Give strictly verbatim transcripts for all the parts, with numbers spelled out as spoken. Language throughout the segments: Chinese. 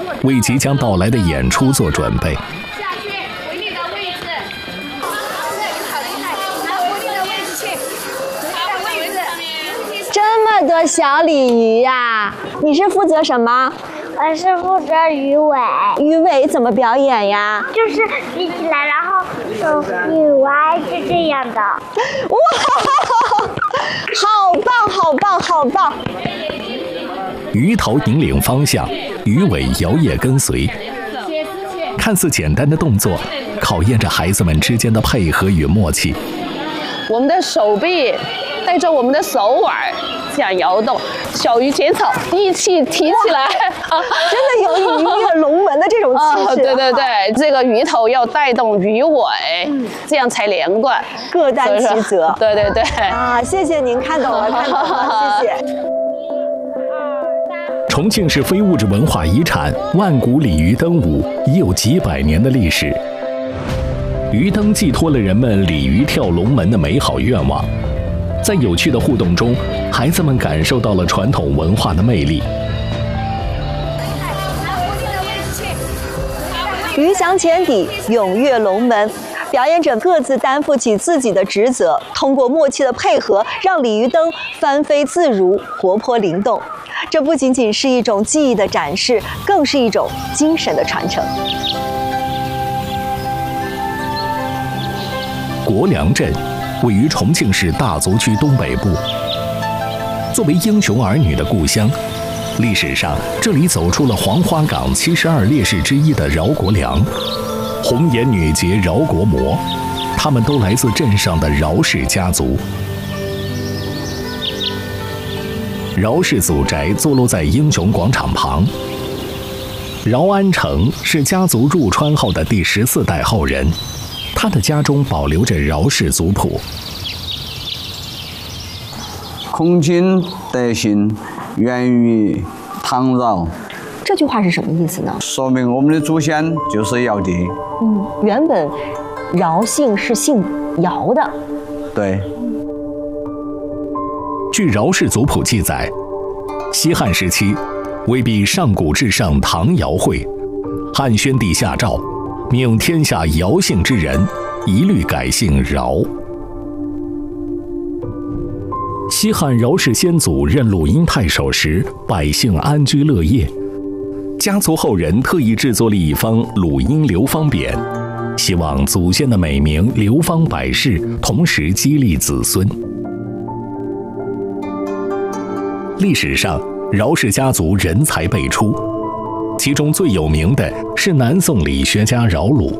为即将到来的演出做准备。 下去，回你的位置。好厉害，拿回你的位置去。好，位置。 这么多小鲤鱼呀！你是负责什么？ 我是负责鱼尾。 鱼尾怎么表演呀？ 就是立起来，然后手一歪，是这样的。 哇，好棒，好棒，好棒！ 鱼头引领方向，鱼尾摇曳跟随。看似简单的动作，考验着孩子们之间的配合与默契。 我们的手臂带着我们的手腕这样摇动，小鱼剪草一起提起来， 真的有鱼跃龙门的这种气势。 哦、对对对，这个鱼头要带动鱼尾，嗯、这样才连贯， 各担其责。 对对对。 啊，谢谢您，看懂了，看懂了，谢谢。 重庆市非物质文化遗产万古鲤鱼灯舞已有几百年的历史。鱼灯寄托了人们鲤鱼跳龙门的美好愿望。在有趣的互动中，孩子们感受到了传统文化的魅力。 鱼翔浅底，踊跃龙门。表演者各自担负起自己的职责，通过默契的配合，让鲤鱼灯翻飞自如、活泼灵动。这不仅仅是一种技艺的展示，更是一种精神的传承。 国梁镇位于重庆市大足区东北部，作为英雄儿女的故乡，历史上这里走出了黄花岗七十二烈士之一的饶国梁、红颜女杰饶国模，他们都来自镇上的饶氏家族。饶氏祖宅坐落在英雄广场旁。饶安成是家族入川后的第十四代后人，他的家中保留着饶氏族谱。 孔经德行源于唐饶。 这句话是什么意思呢？ 说明我们的祖先就是尧帝。 嗯，原本饶姓是姓尧的。 对。 据饶氏族谱记载，西汉时期，为避上古至上唐尧会，汉宣帝下诏，命天下尧姓之人一律改姓饶。西汉饶氏先祖任鲁阴太守时，百姓安居乐业，家族后人特意制作了一方鲁阴流芳匾，希望祖先的美名流芳百世，同时激励子孙。历史上，饶氏家族人才辈出，其中最有名的是南宋理学家饶鲁。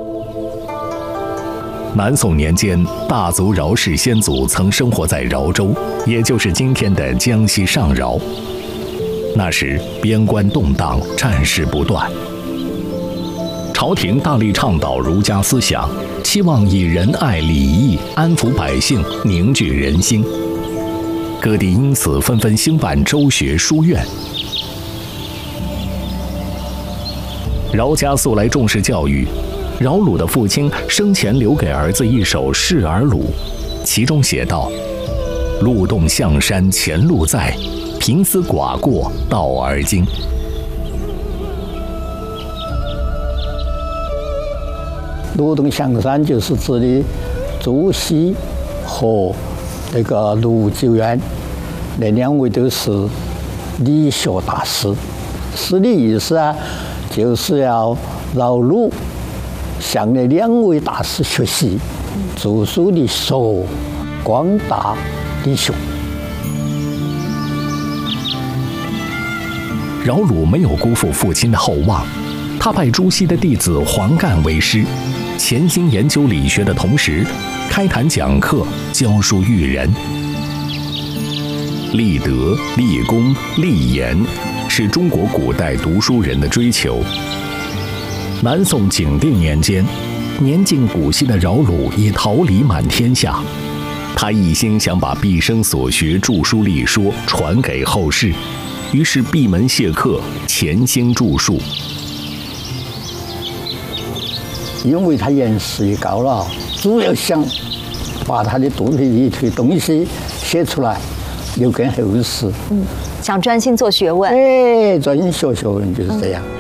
南宋年间，大族饶氏先祖曾生活在饶州，也就是今天的江西上饶。那时边关动荡，战事不断，朝廷大力倡导儒家思想，期望以仁爱礼义安抚百姓，凝聚人心。各地因此纷纷兴办州学书院。饶家素来重视教育，饶鲁的父亲生前留给儿子一首《示儿鲁》，其中写道：“路动象山前路在，贫思寡过道而今。” 路动象山就是指的朱熹和那个卢九渊，那两位都是理学大师。诗的意思啊，就是要饶鲁向那两位大师学习，著书立说，光大理学。 饶鲁没有辜负父亲的厚望，他拜朱熹的弟子黄干为师，潜心研究理学的同时，开坛讲课，教书育人。立德、立功、立言，是中国古代读书人的追求。南宋景定年间，年近古稀的饶鲁已桃李满天下，他一心想把毕生所学著书立说传给后世，于是闭门谢客，潜心著述。 因为他年事也高了，主要想把他的肚里一堆东西写出来，留给后世。 嗯，想专心做学问。 哎，专心学学问就是这样。